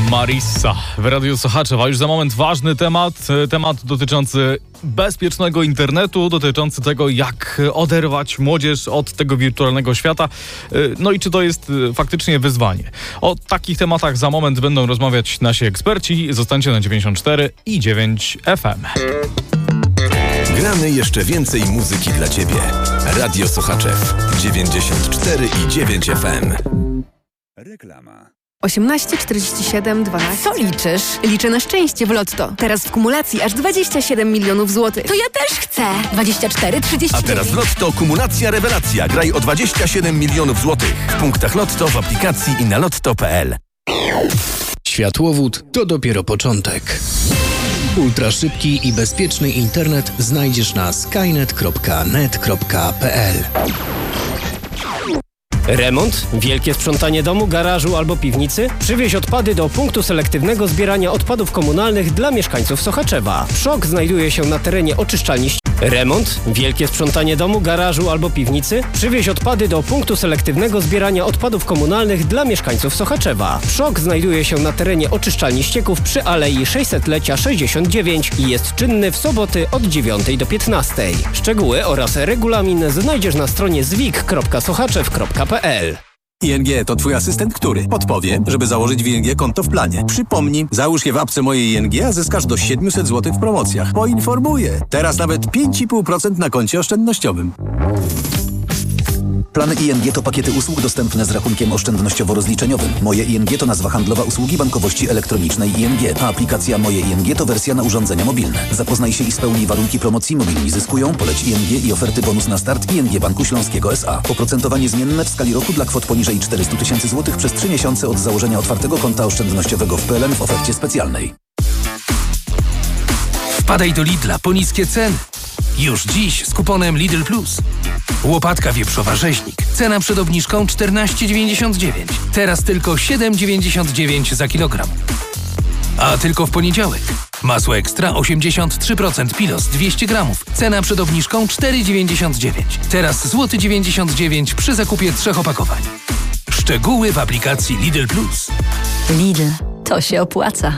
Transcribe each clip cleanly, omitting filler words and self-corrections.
Marissa w Radiu Sochaczew, a już za moment ważny temat dotyczący bezpiecznego internetu, dotyczący tego, jak oderwać młodzież od tego wirtualnego świata. No i czy to jest faktycznie wyzwanie? O takich tematach za moment będą rozmawiać nasi eksperci. Zostańcie na 94 i 9 FM. Gramy jeszcze więcej muzyki dla Ciebie. Radio Sochaczew 94 i 9 FM. Reklama. 18 47 12. Co liczysz? Liczę na szczęście w Lotto. Teraz w kumulacji aż 27 milionów złotych. To ja też chcę. 24, 30. A teraz Lotto kumulacja rewelacja. Graj o 27 milionów złotych. W punktach Lotto, w aplikacji i na lotto.pl. Światłowód to dopiero początek. Ultraszybki i bezpieczny internet znajdziesz na skynet.net.pl. Remont, wielkie sprzątanie domu, garażu albo piwnicy? Przywieź odpady do punktu selektywnego zbierania odpadów komunalnych dla mieszkańców Sochaczewa. Przok znajduje się na terenie oczyszczalni. Remont, wielkie sprzątanie domu, garażu albo piwnicy? Przywieź odpady do punktu selektywnego zbierania odpadów komunalnych dla mieszkańców Sochaczewa. Przok znajduje się na terenie oczyszczalni ścieków przy Alei 600-lecia 69 i jest czynny w soboty od 9 do 15. Szczegóły oraz regulamin znajdziesz na stronie zwik.sochaczew.pl. ING to Twój asystent, który podpowie, żeby założyć w ING konto w planie. Przypomnij, załóż je w apce mojej ING, a zyskasz do 700 zł w promocjach. Poinformuję. Teraz nawet 5,5% na koncie oszczędnościowym. Plany ING to pakiety usług dostępne z rachunkiem oszczędnościowo-rozliczeniowym. Moje ING to nazwa handlowa usługi bankowości elektronicznej ING, a aplikacja Moje ING to wersja na urządzenia mobilne. Zapoznaj się i spełnij warunki promocji. Mobilni zyskują, poleć ING i oferty bonus na start ING Banku Śląskiego S.A. Oprocentowanie zmienne w skali roku dla kwot poniżej 400 000 złotych przez 3 miesiące od założenia otwartego konta oszczędnościowego w PLN w ofercie specjalnej. Wpadaj do Lidla po niskie ceny. Już dziś z kuponem Lidl Plus. Łopatka wieprzowa rzeźnik. Cena przed obniżką 14,99. Teraz tylko 7,99 za kilogram. A tylko w poniedziałek. Masło ekstra 83% Pilos 200 gramów. Cena przed obniżką 4,99. Teraz złoty 99 przy zakupie 3 opakowań. Szczegóły w aplikacji Lidl Plus. Lidl, to się opłaca.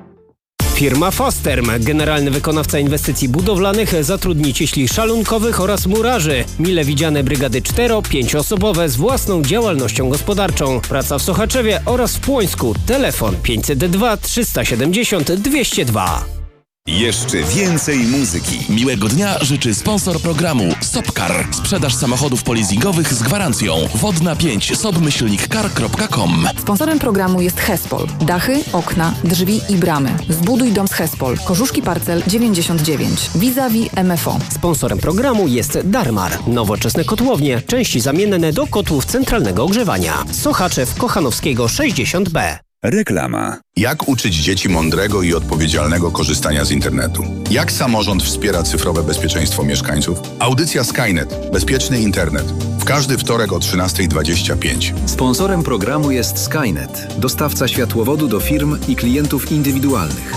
Firma Fasterm, generalny wykonawca inwestycji budowlanych, zatrudni cieśli szalunkowych oraz murarzy. Mile widziane brygady 4-5 z własną działalnością gospodarczą. Praca w Sochaczewie oraz w Płońsku. Telefon 502 370 202. Jeszcze więcej muzyki. Miłego dnia życzy sponsor programu Sopcar. Sprzedaż samochodów polizingowych z gwarancją. Wodna 5 sop-car.com. Sponsorem programu jest Hespol. Dachy, okna, drzwi i bramy. Zbuduj dom z Hespol. Korzuszki Parcel 99. Vis-a-vis MFO. Sponsorem programu jest Darmar. Nowoczesne kotłownie. Części zamienne do kotłów centralnego ogrzewania. Sochaczew Kochanowskiego 60B. Reklama. Jak uczyć dzieci mądrego i odpowiedzialnego korzystania z internetu? Jak samorząd wspiera cyfrowe bezpieczeństwo mieszkańców? Audycja Skynet. Bezpieczny internet. W każdy wtorek o 13:25. Sponsorem programu jest Skynet, dostawca światłowodu do firm i klientów indywidualnych.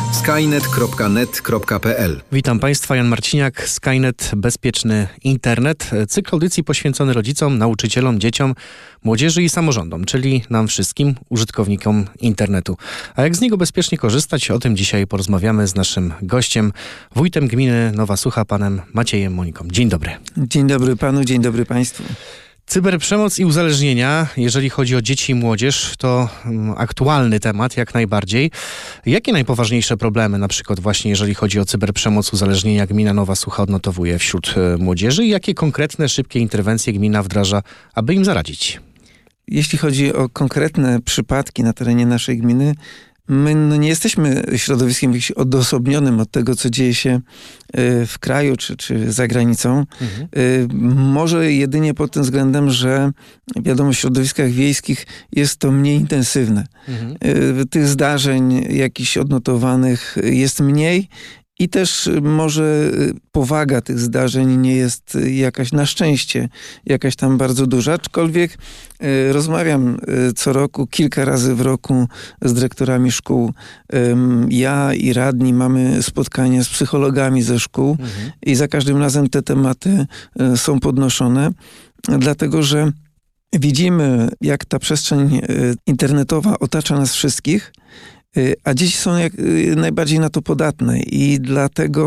skynet.net.pl. Witam Państwa, Jan Marciniak, Skynet, bezpieczny internet. Cykl audycji poświęcony rodzicom, nauczycielom, dzieciom, młodzieży i samorządom, czyli nam wszystkim, użytkownikom internetu. A jak z niego bezpiecznie korzystać, o tym dzisiaj porozmawiamy z naszym gościem, wójtem gminy Nowa Sucha, panem Maciejem Moniką. Dzień dobry. Dzień dobry panu, dzień dobry państwu. Cyberprzemoc i uzależnienia, jeżeli chodzi o dzieci i młodzież, to aktualny temat jak najbardziej. Jakie najpoważniejsze problemy, na przykład właśnie jeżeli chodzi o cyberprzemoc, uzależnienia, gmina Nowa Sucha odnotowuje wśród młodzieży i jakie konkretne, szybkie interwencje gmina wdraża, aby im zaradzić? Jeśli chodzi o konkretne przypadki na terenie naszej gminy, my nie jesteśmy środowiskiem jakimś odosobnionym od tego, co dzieje się w kraju czy za granicą. Może jedynie pod tym względem, że wiadomo, w środowiskach wiejskich jest to mniej intensywne. Tych zdarzeń jakichś odnotowanych jest mniej. I też może powaga tych zdarzeń nie jest jakaś, na szczęście, jakaś tam bardzo duża, aczkolwiek rozmawiam co roku, kilka razy w roku z dyrektorami szkół. Ja i radni mamy spotkania z psychologami ze szkół i za każdym razem te tematy są podnoszone, dlatego że widzimy, jak ta przestrzeń internetowa otacza nas wszystkich A dzieci są najbardziej na to podatne i dlatego